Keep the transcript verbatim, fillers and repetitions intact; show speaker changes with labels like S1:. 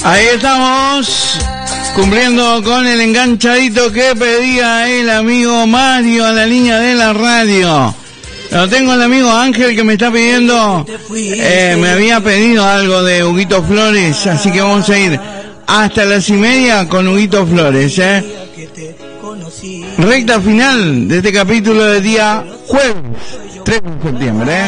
S1: Ahí estamos, cumpliendo con el enganchadito que pedía el amigo Mario a la línea de la radio. Lo tengo el amigo Ángel que me está pidiendo, eh, me había pedido algo de Huguito Flores, así que vamos a ir hasta las y media con Huguito Flores, eh. Recta final de este capítulo del día jueves tres de septiembre, eh.